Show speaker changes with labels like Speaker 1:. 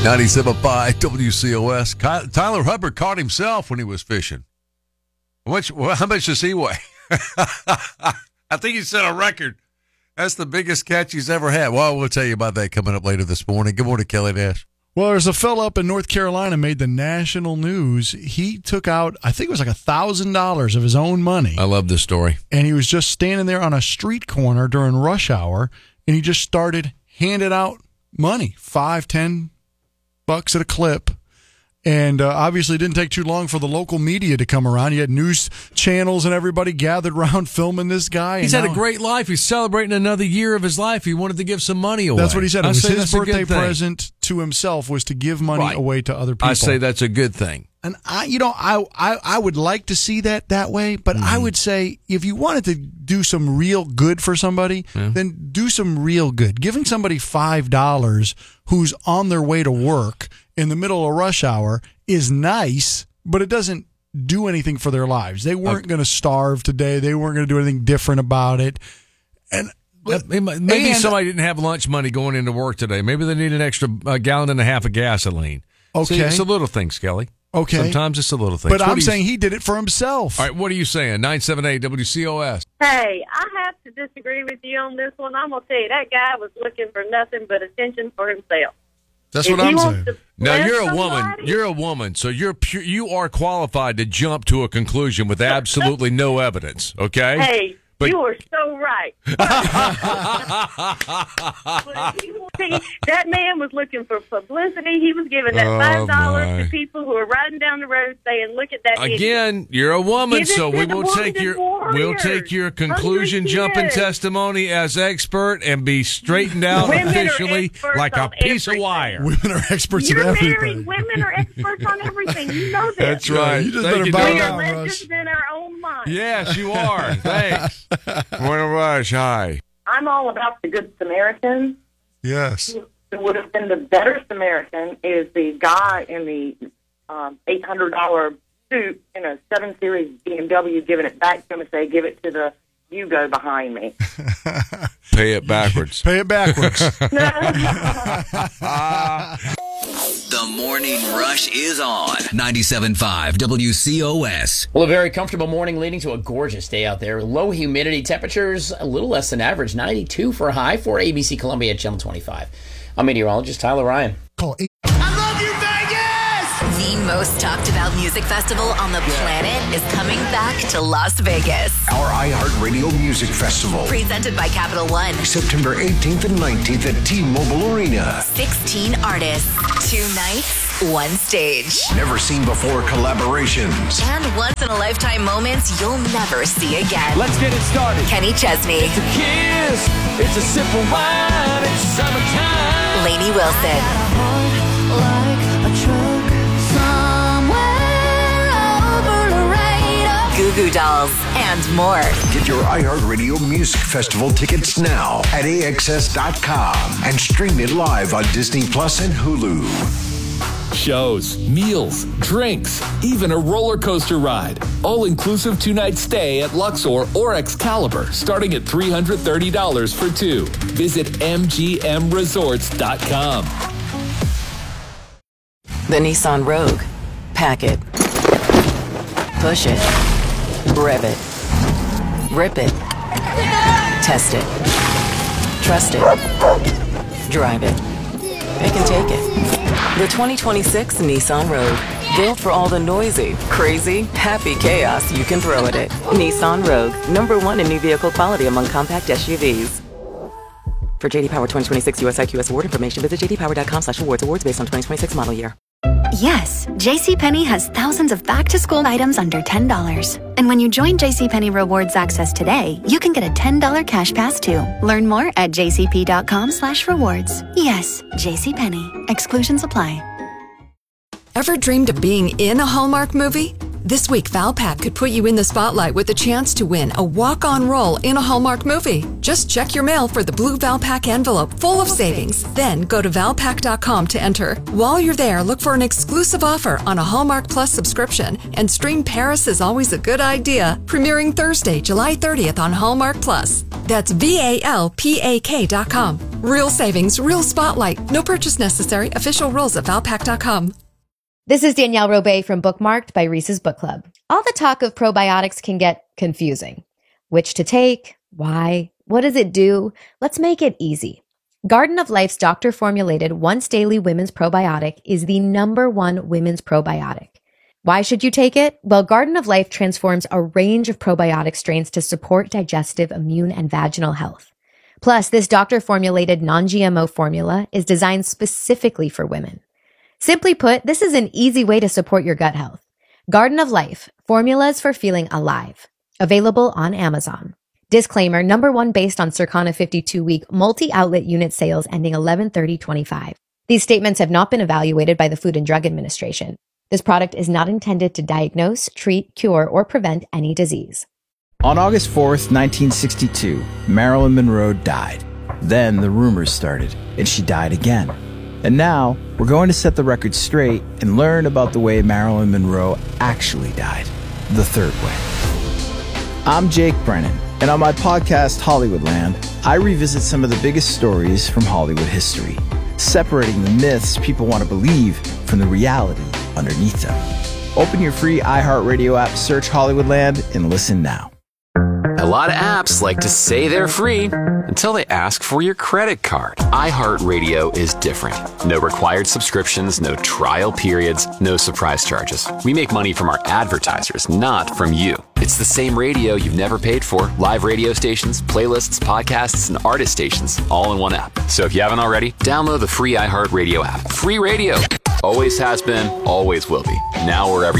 Speaker 1: 97.5 WCOS. Tyler Hubbard caught himself when he was fishing. How much does he weigh? I think he set a record. That's the biggest catch he's ever had. Well, we'll tell you about that coming up later this morning. Good morning, Kelly Nash.
Speaker 2: Well, there's a fella up in North Carolina made the national news. He took out, I think it was like $1,000 of his own money.
Speaker 1: I love this story.
Speaker 2: And he was just standing there on a street corner during rush hour, and he just started handing out money, $5, $10 at a clip. And obviously it didn't take too long for the local media to come around. You had news channels and everybody gathered around filming this guy.
Speaker 1: He's had a great life. He's celebrating another year of his life. He wanted to give some money away.
Speaker 2: That's what he said. It was his birthday present to himself was to give money away to other people.
Speaker 1: I say that's a good thing.
Speaker 2: And I would like to see that way, but I would say if you wanted to do some real good for somebody, then do some real good. Giving somebody $5 who's on their way to work in the middle of rush hour is nice, but it doesn't do anything for their lives. They weren't going to starve today. They weren't going to do anything different about it. And
Speaker 1: maybe somebody didn't have lunch money going into work today. Maybe they need an extra gallon and a half of gasoline.
Speaker 2: Okay.
Speaker 1: See, it's a little thing, Skelly.
Speaker 2: Okay.
Speaker 1: Sometimes it's a little thing.
Speaker 2: But I'm saying he did it for himself.
Speaker 1: All right, what are you saying? 978 WCOS.
Speaker 3: Hey, I have to disagree with you on this one. I'm going to tell you, that guy was looking for nothing but attention for himself.
Speaker 2: That's what I'm saying.
Speaker 1: Now, you're a woman. You're a woman, so you are qualified to jump to a conclusion with absolutely no evidence, okay?
Speaker 3: Hey, you are so right. That man was looking for publicity. He was giving that $5 to people who are riding down the road saying, look at that
Speaker 1: Again,
Speaker 3: idiot.
Speaker 1: You're a woman, so we
Speaker 3: will
Speaker 1: we'll take your conclusion jumping testimony as expert and be straightened out officially like a piece of wire.
Speaker 2: Women are experts in everything.
Speaker 3: Women are experts on everything. You know this.
Speaker 1: That's right.
Speaker 2: You just better bow down,
Speaker 3: We are legends in our own mind.
Speaker 1: Yes, you are. Thanks. Morning, Rush. Hi.
Speaker 3: I'm all about the Good Samaritan.
Speaker 2: Yes.
Speaker 3: Who would have been the better Samaritan is the guy in the $800 suit in a 7 Series BMW giving it back to him and say, give it to the Yugo behind me.
Speaker 1: Pay it backwards.
Speaker 2: Pay it backwards.
Speaker 4: The Morning Rush is on 97.5 WCOS.
Speaker 5: Well, a very comfortable morning leading to a gorgeous day out there. Low humidity temperatures, a little less than average, 92 for a high for ABC Columbia at Channel 25. I'm meteorologist Tyler Ryan.
Speaker 2: Call 8.
Speaker 6: I love you, Vegas!
Speaker 7: The most talked about music festival on the planet is coming back to Las Vegas.
Speaker 6: Our iHeartRadio Music Festival.
Speaker 7: Presented by Capital One.
Speaker 6: September 18th and 19th at T-Mobile Arena.
Speaker 7: 16 artists, 2 nights, 1 stage.
Speaker 6: Never seen before collaborations.
Speaker 7: And once-in-a-lifetime moments you'll never see again.
Speaker 8: Let's get it started.
Speaker 7: Kenny Chesney.
Speaker 8: It's a kiss. It's a sip of wine. It's summertime.
Speaker 7: Lainey Wilson. Goo Goo Dolls, and more.
Speaker 6: Get your iHeartRadio Music Festival tickets now at AXS.com and stream it live on Disney Plus and Hulu.
Speaker 9: Shows, meals, drinks, even a roller coaster ride. All-inclusive 2-night stay at Luxor or Excalibur, starting at $330 for 2. Visit MGMResorts.com.
Speaker 10: The Nissan Rogue. Pack it. Push it. Rev it. Rip it. Test it. Trust it. Drive it. Pick and take it. The 2026 Nissan Rogue. Built for all the noisy, crazy, happy chaos you can throw at it. Nissan Rogue. #1 in new vehicle quality among compact SUVs. For JD Power 2026 US IQS award information, visit jdpower.com/awards. Awards based on 2026 model year.
Speaker 11: Yes, JCPenney has thousands of back-to-school items under $10. And when you join JCPenney Rewards Access today, you can get a $10 cash pass too. Learn more at jcp.com/rewards. Yes, JCPenney. Exclusions apply.
Speaker 12: Ever dreamed of being in a Hallmark movie? This week, Valpak could put you in the spotlight with a chance to win a walk-on role in a Hallmark movie. Just check your mail for the blue Valpak envelope full of savings. Then go to Valpak.com to enter. While you're there, look for an exclusive offer on a Hallmark Plus subscription and stream Paris is Always a Good Idea, premiering Thursday, July 30th on Hallmark Plus. That's VALPAK.com. Real savings, real spotlight. No purchase necessary. Official rules at Valpak.com.
Speaker 13: This is Danielle Robay from Bookmarked by Reese's Book Club. All the talk of probiotics can get confusing. Which to take? Why? What does it do? Let's make it easy. Garden of Life's doctor-formulated once-daily women's probiotic is the #1 women's probiotic. Why should you take it? Well, Garden of Life transforms a range of probiotic strains to support digestive, immune, and vaginal health. Plus, this doctor-formulated non-GMO formula is designed specifically for women. Simply put, this is an easy way to support your gut health. Garden of Life, formulas for feeling alive. Available on Amazon. Disclaimer, #1 based on Circana 52-week multi-outlet unit sales ending 11/30/25. These statements have not been evaluated by the Food and Drug Administration. This product is not intended to diagnose, treat, cure, or prevent any disease.
Speaker 14: On August 4th, 1962, Marilyn Monroe died. Then the rumors started, and she died again. And now, we're going to set the record straight and learn about the way Marilyn Monroe actually died, the third way. I'm Jake Brennan, and on my podcast, Hollywoodland, I revisit some of the biggest stories from Hollywood history, separating the myths people want to believe from the reality underneath them. Open your free iHeartRadio app, search Hollywoodland, and listen now.
Speaker 15: A lot of apps like to say they're free until they ask for your credit card. iHeartRadio is different. No required subscriptions, no trial periods, no surprise charges. We make money from our advertisers, not from you. It's the same radio you've never paid for. Live radio stations, playlists, podcasts, and artist stations, all in one app. So if you haven't already, download the free iHeartRadio app. Free radio. Always has been, always will be. Now wherever